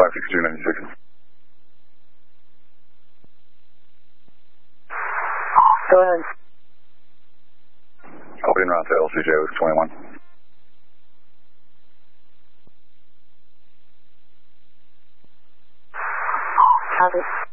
56296. Go ahead. I'll be en route to LCJ with 21. Copy.